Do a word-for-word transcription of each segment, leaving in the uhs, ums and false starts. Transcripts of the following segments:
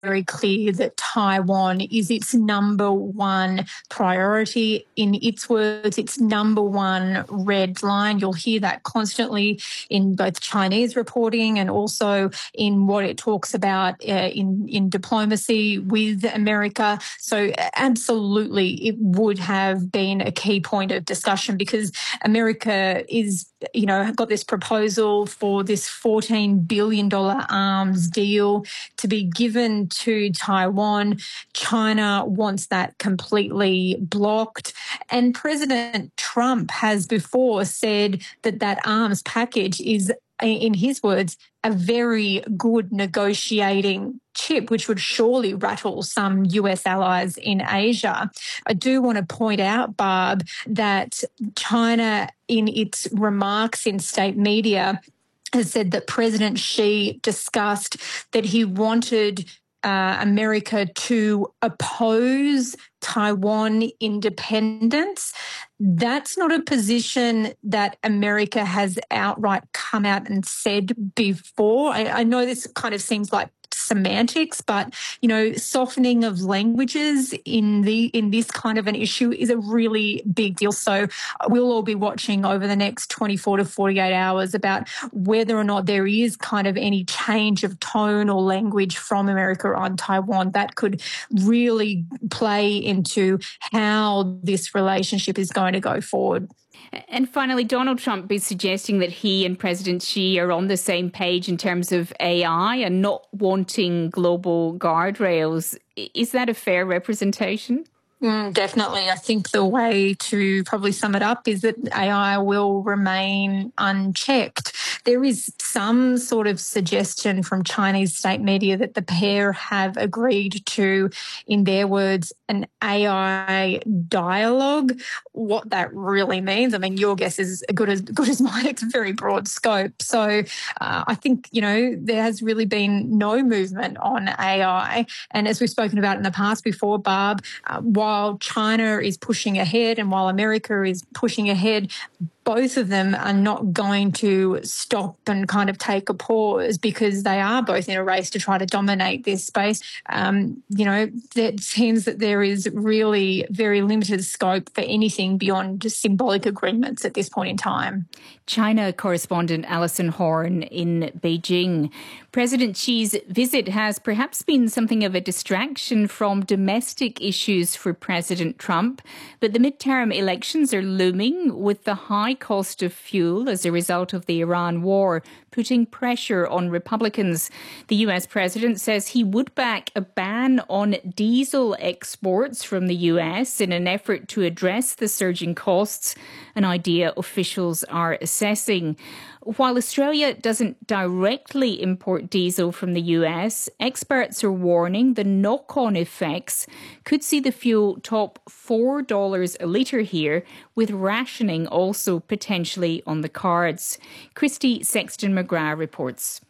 very clear that Taiwan is its number one priority. In its words, its number one red line. You'll hear that constantly in both Chinese reporting and also in what it talks about uh, in, in diplomacy with America. So absolutely, it would have been a key point of discussion because America is, you know, got this proposal for this fourteen billion dollars arms deal to be given to Taiwan. China wants that completely blocked. And President Trump has before said that that arms package is, in his words, a very good negotiating chip, which would surely rattle some U S allies in Asia. I do want to point out, Barb, that China, in its remarks in state media, has said that President Xi discussed that he wanted uh, America to oppose Taiwan independence. That's not a position that America has outright come out and said before. I, I know this kind of seems like semantics, but, you know, softening of languages in the in this kind of an issue is a really big deal. So we'll all be watching over the next twenty-four to forty-eight hours about whether or not there is kind of any change of tone or language from America on Taiwan that could really play into how this relationship is going to go forward. And finally, Donald Trump is suggesting that he and President Xi are on the same page in terms of A I and not wanting global guardrails. Is that a fair representation? Mm, definitely. I think the way to probably sum it up is that A I will remain unchecked. There is some sort of suggestion from Chinese state media that the pair have agreed to, in their words, an A I dialogue. What that really means, I mean, your guess is as good as good as mine. It's a very broad scope. So uh, I think, you know, there has really been no movement on A I. And as we've spoken about in the past before, Barb, uh, while China is pushing ahead and while America is pushing ahead, both of them are not going to stop and kind of take a pause because they are both in a race to try to dominate this space. Um, you know, it seems that there is really very limited scope for anything beyond just symbolic agreements at this point in time. China correspondent Alison Horn in Beijing. President Xi's visit has perhaps been something of a distraction from domestic issues for President Trump, but the midterm elections are looming with the high cost of fuel as a result of the Iran war putting pressure on Republicans. The U S president says he would back a ban on diesel exports from the U S in an effort to address the surging costs, an idea officials are assessing. While Australia doesn't directly import diesel from the U S, experts are warning the knock-on effects could see the fuel top four dollars a litre here, with rationing also potentially on the cards. Christy Sexton-McGrath reports.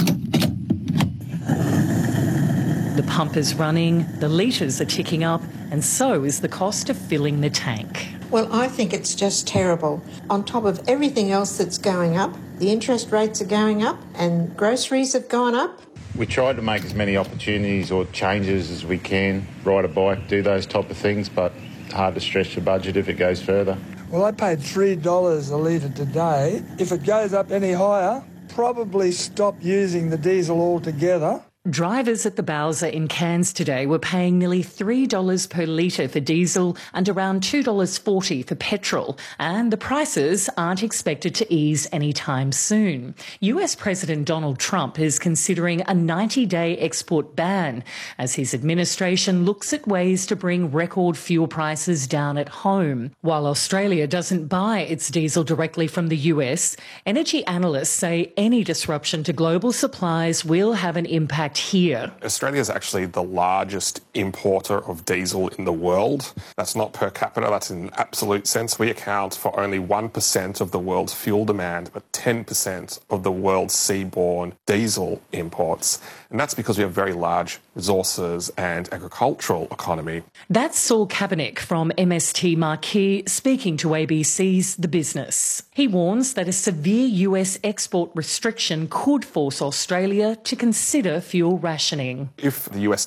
The pump is running, the litres are ticking up, and so is the cost of filling the tank. Well, I think it's just terrible. On top of everything else that's going up, the interest rates are going up and groceries have gone up. We tried to make as many opportunities or changes as we can, ride a bike, do those type of things, but hard to stretch the budget if it goes further. Well, I paid three dollars a litre today. If it goes up any higher, probably stop using the diesel altogether. Drivers at the Bowser in Cairns today were paying nearly three dollars per litre for diesel and around two dollars forty for petrol, and the prices aren't expected to ease anytime soon. U S President Donald Trump is considering a ninety-day export ban as his administration looks at ways to bring record fuel prices down at home. While Australia doesn't buy its diesel directly from the U S, energy analysts say any disruption to global supplies will have an impact here. Australia is actually the largest importer of diesel in the world. That's not per capita, that's in an absolute sense. We account for only one percent of the world's fuel demand, but ten percent of the world's seaborne diesel imports. And that's because we have very large resources and agricultural economy. That's Saul Kabanek from M S T Marquee speaking to A B C's The Business. He warns that a severe U S export restriction could force Australia to consider fuel rationing. If the U S